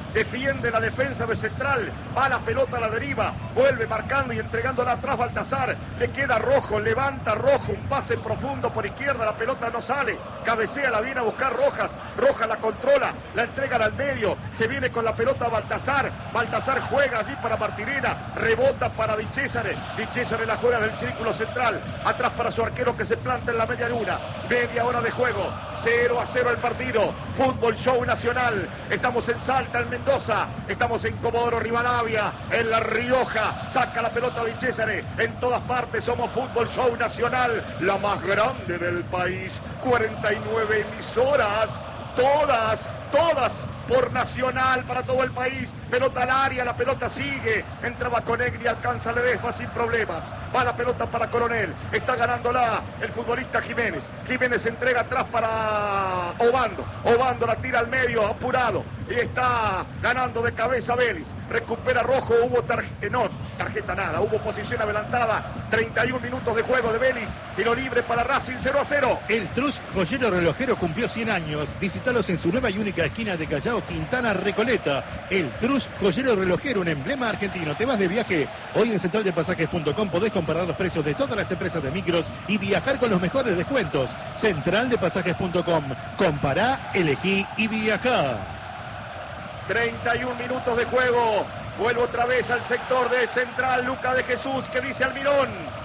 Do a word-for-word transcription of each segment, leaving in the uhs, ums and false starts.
defiende la defensa de Central, va la pelota a la deriva, vuelve marcando y entregándola atrás Baltazar, le queda Rojo, levanta Rojo, un pase profundo por izquierda, la pelota no sale, cabecea, la viene a buscar Rojas, Rojas la controla, la entregan al medio, se viene con la pelota Baltazar, Baltazar juega allí para Martinena, rebota para Di Césare, Di Césare la juega del círculo central, atrás para su arquero que se planta en la media luna, media hora de juego, cero a cero el partido, Fútbol Show Nacional, estamos en Salta, en Mendoza, estamos en Comodoro Rivadavia, en La Rioja, saca la pelota Di Césare, en todas partes somos Fútbol Show Nacional, la más grande del país, cuarenta y nueve emisoras, todas, todas por Nacional para todo el país, pelota al área, la pelota sigue, entraba Conegri, alcanza Ledesma sin problemas, va la pelota para Coronel, está ganándola el futbolista Jiménez, Jiménez entrega atrás para Obando, Obando la tira al medio, apurado, y está ganando de cabeza Vélez, recupera Rojo, hubo tarjeta, no, tarjeta nada, hubo posición adelantada, treinta y un minutos de juego de Vélez, tiro libre para Racing, cero a cero. El Trus Joyero Relojero cumplió cien años, visítalos en su nueva y única esquina de Callao, Quintana, Recoleta. El Trus Joyero Relojero, un emblema argentino. Te vas de viaje. Hoy en central de pasajes punto com podés comparar los precios de todas las empresas de micros y viajar con los mejores descuentos. central de pasajes punto com. Compará, elegí y viajá. treinta y un minutos de juego. Vuelve otra vez al sector de Central. Luca de Jesús que dice Almirón.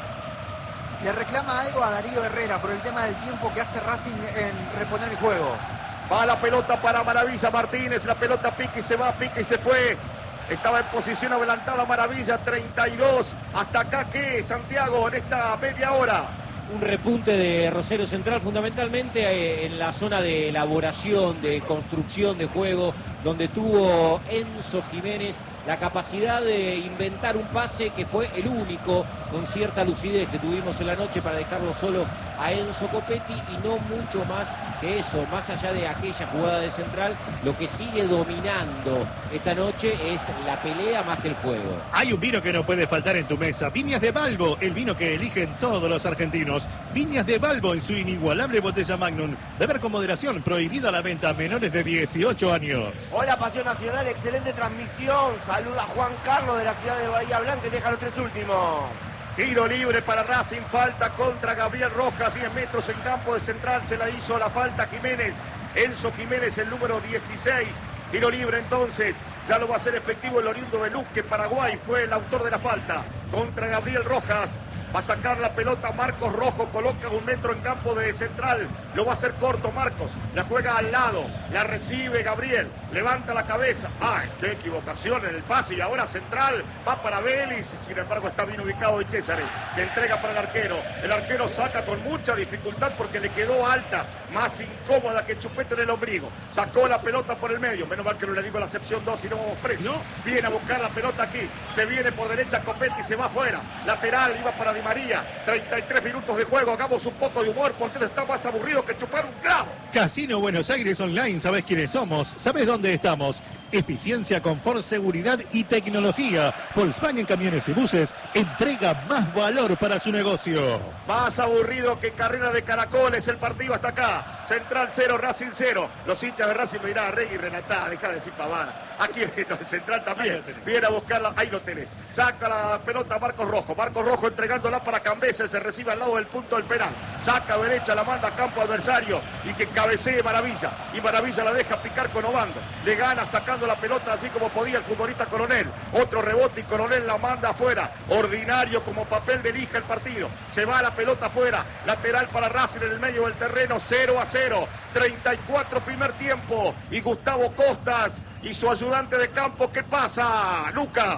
Le reclama algo a Darío Herrera por el tema del tiempo que hace Racing en reponer el juego. Va la pelota para Maravilla Martínez, la pelota pica y se va, pica y se fue. Estaba en posición adelantada Maravilla, treinta y dos. ¿Hasta acá qué, Santiago, en esta media hora? Un repunte de Rosario Central fundamentalmente eh, en la zona de elaboración, de construcción de juego, donde tuvo Enzo Jiménez la capacidad de inventar un pase que fue el único con cierta lucidez que tuvimos en la noche para dejarlo solo a Enzo Copetti y no mucho más que eso, más allá de aquella jugada de Central, lo que sigue dominando esta noche es la pelea más que el juego. Hay un vino que no puede faltar en tu mesa, Viñas de Balbo, el vino que eligen todos los argentinos. Viñas de Balbo en su inigualable botella Magnum, beber con moderación, prohibida la venta a menores de dieciocho años. Hola Pasión Nacional, excelente transmisión, saluda a Juan Carlos de la ciudad de Bahía Blanca y deja los tres últimos. Tiro libre para Racing, falta contra Gabriel Rojas, diez metros en campo de Central, se la hizo la falta Jiménez, Enzo Jiménez, el número dieciséis, tiro libre entonces, ya lo va a hacer efectivo el oriundo de Luque, Paraguay, fue el autor de la falta, contra Gabriel Rojas, va a sacar la pelota Marcos Rojo, coloca un metro en campo de Central, lo va a hacer corto Marcos, la juega al lado, la recibe Gabriel, levanta la cabeza, ¡ay, qué equivocación en el pase! Y ahora Central va para Vélez, sin embargo está bien ubicado Di Césare, que entrega para el arquero, el arquero saca con mucha dificultad porque le quedó alta, más incómoda que chupete en el ombligo, sacó la pelota por el medio, menos mal que no le digo la sección dos y no vamos presos, ¿no? Viene a buscar la pelota aquí, se viene por derecha Copetti, se va afuera, lateral, iba para Di María, treinta y tres minutos de juego, hagamos un poco de humor porque esto está más aburrido que chupar un clavo. Casino Buenos Aires Online, ¿sabés quiénes somos? ¿Sabés dónde estamos? Eficiencia, confort, seguridad y tecnología. Volkswagen Camiones y Buses entrega más valor para su negocio. Más aburrido que carrera de caracoles el partido hasta acá. Central cero, Racing cero. Los hinchas de Racing me dirán, Regui, Renatá, deja de decir pavada. Aquí el Central también viene a buscarla, ahí lo tenés. Saca la pelota Marcos Rojo. Marcos Rojo entregándola para Cambeses, se recibe al lado del punto del penal. Saca derecha, la manda a campo adversario y que cabecee Maravilla. Y Maravilla la deja picar con Obando. Le gana sacando la pelota así como podía el futbolista Coronel. Otro rebote y Coronel la manda afuera. Ordinario como papel de lija el partido. Se va la pelota afuera. Lateral para Racing en el medio del terreno. cero a cero. treinta y cuatro primer tiempo. Y Gustavo Costas y su ayudante de campo. ¿Qué pasa, Luca?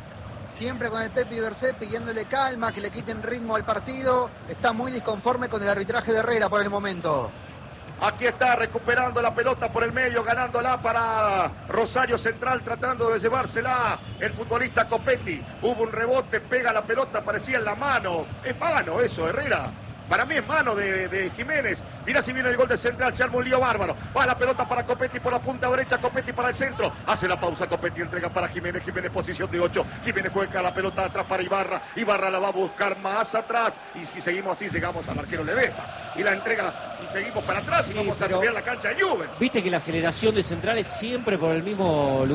Siempre con el Pepi Bercé pidiéndole calma, que le quiten ritmo al partido. Está muy disconforme con el arbitraje de Herrera por el momento. Aquí está recuperando la pelota por el medio, ganándola para Rosario Central, tratando de llevársela el futbolista Copetti. Hubo un rebote, pega la pelota, parecía en la mano. Es mano eso, Herrera. Para mí es mano de, de Jiménez. Mira si viene el gol de Central, se arma un lío bárbaro. Va la pelota para Copetti por la punta derecha, Copetti para el centro. Hace la pausa, Copetti entrega para Jiménez. Jiménez posición de ocho. Jiménez juega la pelota atrás para Ibarra. Ibarra la va a buscar más atrás. Y si seguimos así, llegamos al arquero Ledesma. Y la entrega y seguimos para atrás y sí, vamos a cambiar la cancha de Newell's. Viste que la aceleración de Central es siempre por el mismo lugar.